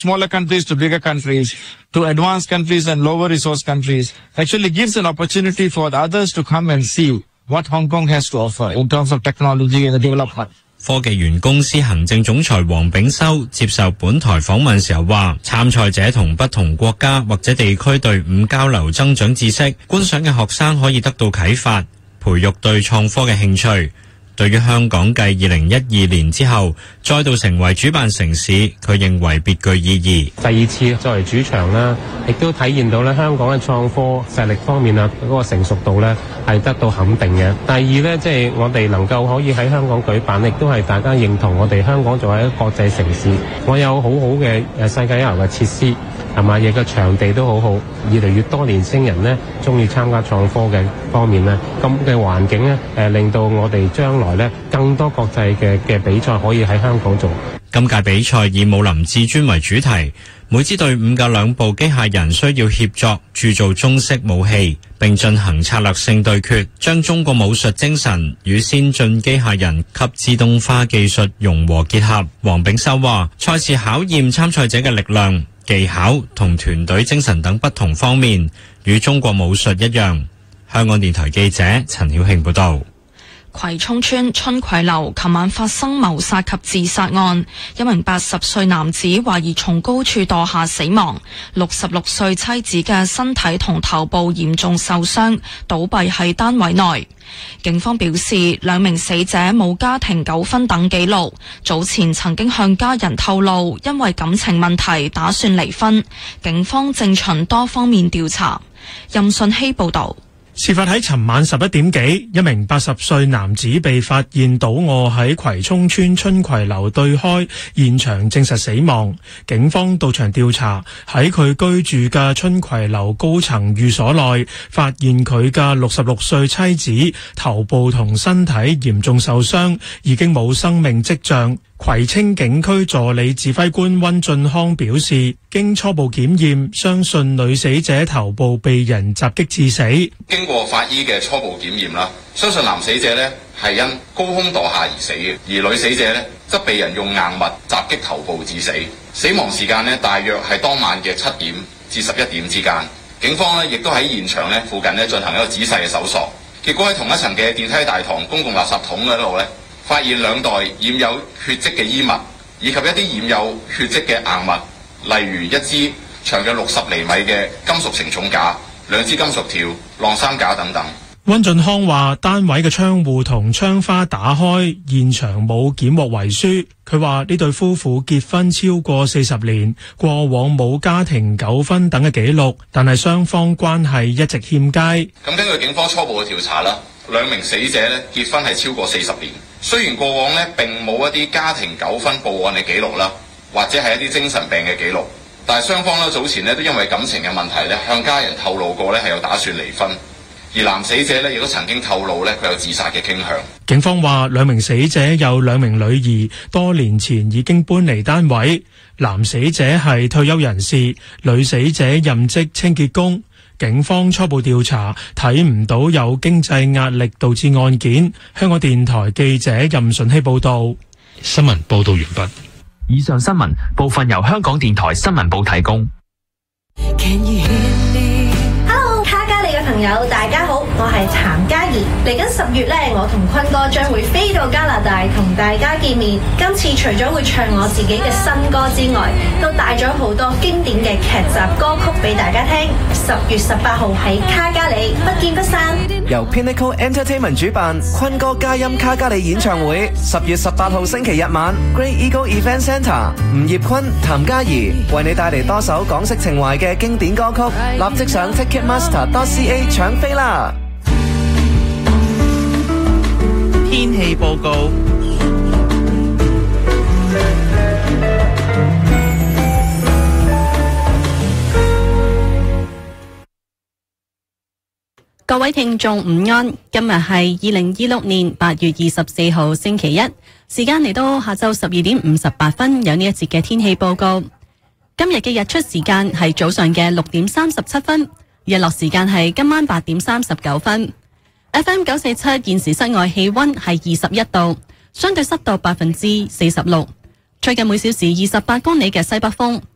smaller countries to bigger countries, to advanced countries and lower resource countries, actually gives an opportunity for the others to come and see what Hong Kong has to offer in terms of technology and development. 科技園公司行政總裁黃炳修接受本台訪問時候話，參賽者同不同國家或者地區隊伍交流增長知識，觀賞嘅學生可以得到啟發，培育對創科嘅興趣。對於香港繼2012年之後再度成為主辦城市，佢認為別具意義。 第二次作為主場啦，亦都體現到咧香港嘅創科實力方面啊，嗰個成熟度咧係得到肯定嘅。第二咧，即係我哋能夠可以喺香港舉辦，亦都係大家認同我哋香港作為一個國際城市，我有好好嘅世界一流嘅設施，係嘛，亦個場地都好好，越嚟越多年輕人咧中意參加創科嘅方面咧，咁嘅環境咧令到我哋將來咧更多國際嘅比賽可以喺香港做。 今屆比賽以武林至尊為主題，每支隊伍嘅2部機械人需要協作鑄造中式武器，並進行策略性對決，將中國武術精神與先進機械人及自動化技術融和結合。黃炳修話，賽事考驗參賽者嘅力量、技巧同團隊精神等不同方面，與中國武術一樣。香港電台記者陳曉慶報道。 葵涌村春葵樓琴晚發生謀殺及自殺案，一名80歲男子懷疑從高處墮下死亡，66歲妻子嘅身體同頭部嚴重受傷，倒斃喺單位內。警方表示，2名死者冇家庭糾紛等記錄，早前曾經向家人透露因為感情問題打算離婚，警方正循多方面調查。任信希報道。 事發喺尋晚11點幾，一名80歲男子被發現倒卧喺葵涌村春葵樓對開，現場證實死亡。警方到場調查，喺佢居住嘅春葵樓高層寓所內，發現佢嘅66歲妻子頭部同身體嚴重受傷，已經冇生命跡象。葵青警區助理指揮官溫俊康表示，經初步檢驗，相信女死者頭部被人襲擊致死。 經過法醫嘅初步檢驗啦，相信男死者呢係因高空墮下而死嘅，而女死者呢則被人用硬物襲擊頭部致死。死亡時間呢大約係當晚嘅7點至11點之間。警方呢亦都喺現場呢附近呢進行一個仔細嘅搜索，結果喺同一層嘅電梯大堂公共垃圾桶嗰度呢，發現2袋染有血跡嘅衣物，以及一啲染有血跡嘅硬物，例如一支長約60厘米嘅金屬承重架、2支金屬條、晾衫架等等。 溫俊康話：單位嘅窗戶同窗花打開，現場冇檢獲遺書。佢話呢對夫婦結婚超過40年，過往冇家庭糾紛等嘅記錄，但係雙方關係一直欠佳。 咁根據警方初步嘅調查啦，2名死者咧結婚係超過40年，雖然過往咧並冇一啲家庭糾紛報案嘅記錄啦，或者係一啲精神病嘅記錄，但係雙方咧早前咧都因為感情嘅問題咧向家人透露過咧係有打算離婚。而男死者咧亦都曾經透露咧佢有自殺嘅傾向。 警方話2名死者有2名女兒，多年前已經搬離單位。男死者係退休人士，女死者任職清潔工。警方初步調查睇唔到有經濟壓力導致案件。香港電台記者任順希報道。 新聞報道完畢。 以上新聞部分由香港電台新聞部提供。 朋友大家好，我係譚嘉儀。嚟緊10月咧，我同坤哥將會飛到加拿大同大家見面。今次除咗會唱我自己嘅新歌之外，都帶咗好多經典嘅劇集歌曲俾大家聽。10月18號喺卡加里，不見不散。 由 Pinnacle Entertainment 主辦，坤哥嘉音卡加里演唱會，10月18號星期日晚 Great Eagle Event Centre， 吳業坤、譚嘉儀為你帶嚟多首港式情懷嘅經典歌曲，立即上 Ticketmaster.ca搶飛啦！ 天氣報告。 各位聽眾午安，今日係2026年8月24號星期一，時間嚟到下晝12點58分，有呢一節嘅天氣報告。今日嘅日出時間係早上嘅6點37分，日落時間係今晚8點39分。FM 947現時室外氣溫係21度，相對濕度46%，吹近每小時28公里嘅西北風。